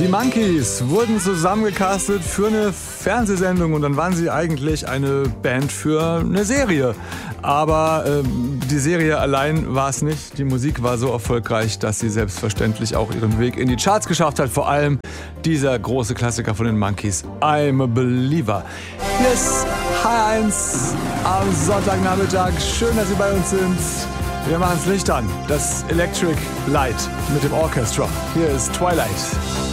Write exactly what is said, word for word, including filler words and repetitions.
Die Monkees wurden zusammengecastet für eine Fernsehsendung und dann waren sie eigentlich eine Band für eine Serie. Aber äh, die Serie allein war es nicht. Die Musik war so erfolgreich, dass sie selbstverständlich auch ihren Weg in die Charts geschafft hat. Vor allem dieser große Klassiker von den Monkees, I'm a Believer. Hier ist H eins am Sonntagnachmittag. Schön, dass Sie bei uns sind. Wir machen das Licht an. Das Electric Light mit dem Orchestra. Hier ist Twilight.